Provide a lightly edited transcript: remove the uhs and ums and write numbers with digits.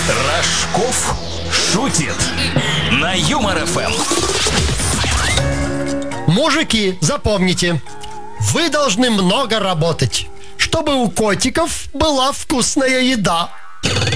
Рожков шутит на Юмор ФМ. Мужики, запомните, вы должны много работать, чтобы у котиков была вкусная еда.